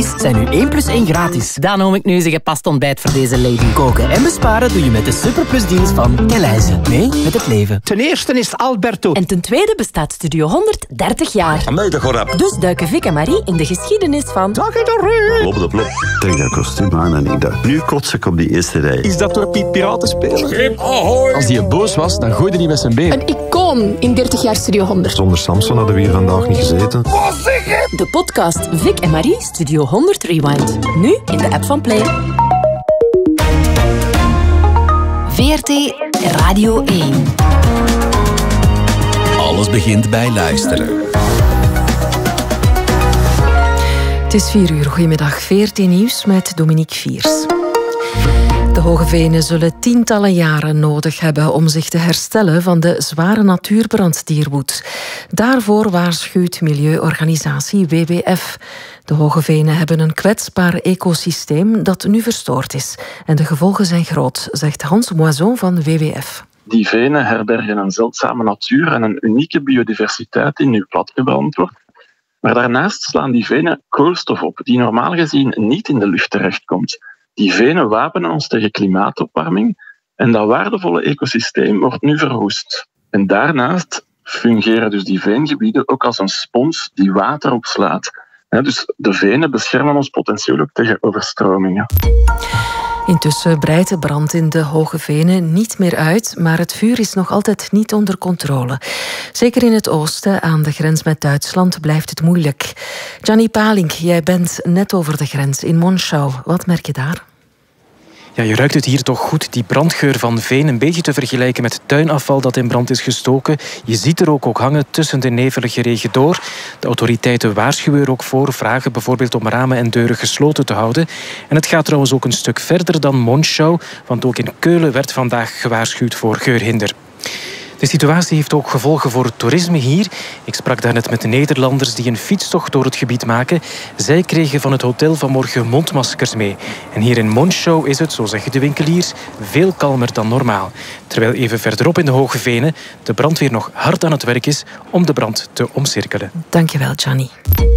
zijn nu 1 plus 1 gratis. Dan noem ik nu eens een gepast ontbijt voor deze lady. Koken en besparen doe je met de Superplus deals van Delhaize. Mee met het leven. Ten eerste is het Alberto. En ten tweede bestaat Studio 100 30 jaar. Amai, dat gaat rap. Dus duiken Vic en Marie in de geschiedenis van... Dag je de Plop de plop. Trek dat kostuum aan en ik dacht, nu kots ik op die eerste rij. Is dat door Piet Piraten spelen? Schip ahoy. Als hij boos was, dan gooide hij met zijn been. Een icoon in 30 jaar Studio 100. Zonder Samson hadden we hier vandaag niet gezeten. De podcast Vic en Marie Studio 100 Rewind. Nu in de app van Play. VRT Radio 1. Alles begint bij luisteren. Het is 4 uur. Goedemiddag. VRT Nieuws met Dominique Viers. De Hoge Venen zullen tientallen jaren nodig hebben om zich te herstellen van de zware natuurbrand die er woedt. Daarvoor waarschuwt milieuorganisatie WWF. De Hoge Venen hebben een kwetsbaar ecosysteem dat nu verstoord is. En de gevolgen zijn groot, zegt Hans Moison van WWF. Die venen herbergen een zeldzame natuur en een unieke biodiversiteit die nu platgebrand wordt. Maar daarnaast slaan die venen koolstof op, die normaal gezien niet in de lucht terechtkomt. Die venen wapenen ons tegen klimaatopwarming en dat waardevolle ecosysteem wordt nu verwoest. En daarnaast fungeren dus die veengebieden ook als een spons die water opslaat. Dus de venen beschermen ons potentieel ook tegen overstromingen. Intussen breidt de brand in de Hoge Venen niet meer uit, maar het vuur is nog altijd niet onder controle. Zeker in het oosten, aan de grens met Duitsland, blijft het moeilijk. Gianni Palink, jij bent net over de grens in Monschau. Wat merk je daar? Ja, je ruikt het hier toch goed, die brandgeur van veen. Een beetje te vergelijken met tuinafval dat in brand is gestoken. Je ziet er ook hangen tussen de nevelige regen door. De autoriteiten waarschuwen er ook voor, vragen bijvoorbeeld om ramen en deuren gesloten te houden. En het gaat trouwens ook een stuk verder dan Monschau, want ook in Keulen werd vandaag gewaarschuwd voor geurhinder. De situatie heeft ook gevolgen voor het toerisme hier. Ik sprak daarnet met de Nederlanders die een fietstocht door het gebied maken. Zij kregen van het hotel vanmorgen mondmaskers mee. En hier in Monschau is het, zo zeggen de winkeliers, veel kalmer dan normaal. Terwijl even verderop in de Hoge Venen de brandweer nog hard aan het werk is om de brand te omcirkelen. Dankjewel, Gianni.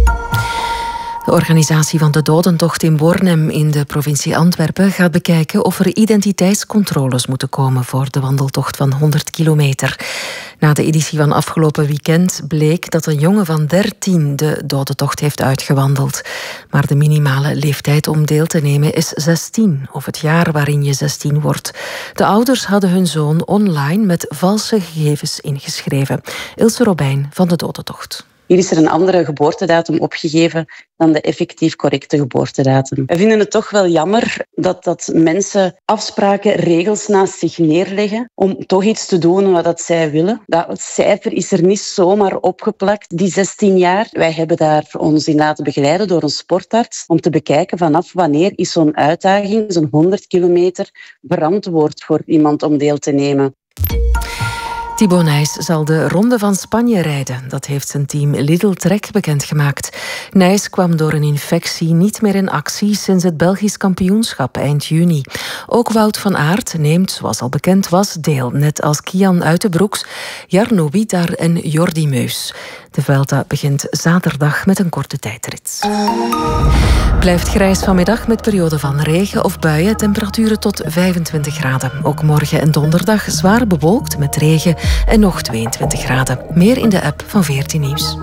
De organisatie van de dodentocht in Bornem in de provincie Antwerpen gaat bekijken of er identiteitscontroles moeten komen voor de wandeltocht van 100 kilometer. Na de editie van afgelopen weekend bleek dat een jongen van 13 de dodentocht heeft uitgewandeld. Maar de minimale leeftijd om deel te nemen is 16, of het jaar waarin je 16 wordt. De ouders hadden hun zoon online met valse gegevens ingeschreven. Ilse Robijn van de dodentocht. Hier is er een andere geboortedatum opgegeven dan de effectief correcte geboortedatum. We vinden het toch wel jammer dat mensen afspraken, regels naast zich neerleggen om toch iets te doen wat zij willen. Dat cijfer is er niet zomaar opgeplakt, die 16 jaar. Wij hebben daar ons in laten begeleiden door een sportarts om te bekijken vanaf wanneer is zo'n uitdaging, zo'n 100 kilometer, verantwoord voor iemand om deel te nemen. Thibaut Nys zal de Ronde van Spanje rijden. Dat heeft zijn team Lidl Trek bekendgemaakt. Nys kwam door een infectie niet meer in actie sinds het Belgisch kampioenschap eind juni. Ook Wout van Aert neemt, zoals al bekend was, deel. Net als Kian Uitenbroeks, Jarno Widar en Jordi Meus. De Vuelta begint zaterdag met een korte tijdrit. Blijft grijs vanmiddag met perioden van regen of buien. Temperaturen tot 25 graden. Ook morgen en donderdag zwaar bewolkt met regen en nog 22 graden. Meer in de app van VRT Nieuws.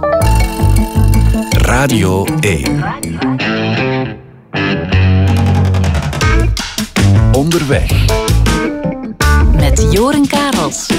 Radio 1. Onderweg. Met Joren Karels.